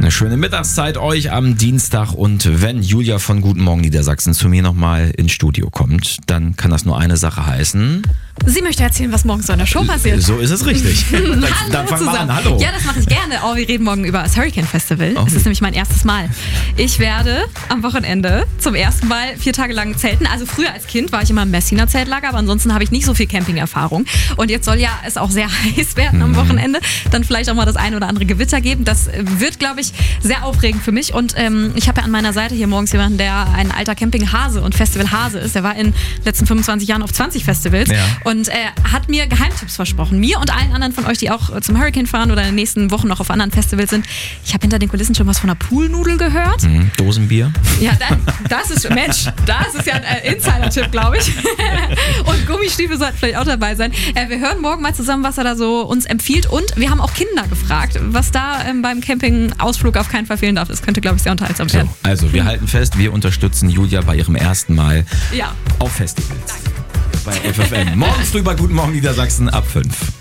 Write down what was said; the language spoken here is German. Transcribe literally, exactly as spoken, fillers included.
Eine schöne Mittagszeit euch am Dienstag und wenn Julia von Guten Morgen Niedersachsen zu mir nochmal ins Studio kommt, dann kann das nur eine Sache heißen. Sie möchte erzählen, was morgen so in der Show passiert. So ist es richtig. dann dann fangen wir an. Hallo. Ja, das mache ich gerne. Oh, wir reden morgen über das Hurricane Festival. Oh. Das ist nämlich mein erstes Mal. Ich werde am Wochenende zum ersten Mal vier Tage lang zelten. Also früher als Kind war ich immer im Messiner Zeltlager, aber ansonsten habe ich nicht so viel Camping-Erfahrung. Und jetzt soll ja es auch sehr heiß werden am Wochenende. Dann vielleicht auch mal das ein oder andere Gewitter geben. Das wird, glaube ich, sehr aufregend für mich. Und ähm, ich habe ja an meiner Seite hier morgens jemanden, der ein alter Camping-Hase und Festival-Hase ist. Der war in den letzten fünfundzwanzig Jahren auf zwanzig Festivals. Ja. Und äh, hat mir Geheimtipps versprochen. Mir und allen anderen von euch, die auch zum Hurricane fahren oder in den nächsten Wochen noch auf anderen Festivals sind. Ich habe hinter den Kulissen schon was von einer Poolnudel gehört. Mhm. Dosenbier. Ja, dann, das ist, Mensch, das ist ja ein äh, Insider-Tipp, glaube ich. Und Gummistiefel sollten vielleicht auch dabei sein. Äh, wir hören morgen mal zusammen, was er da so uns empfiehlt. Und wir haben auch Kinder gefragt, was da ähm, beim Camping-Ausflug auf keinen Fall fehlen darf. Das könnte, glaube ich, sehr unterhaltsam So, werden. also wir halten fest, wir unterstützen Julia bei ihrem ersten Mal Ja. auf Festivals. Bei F F N. Morgen früh bei Guten Morgen Niedersachsen ab fünf.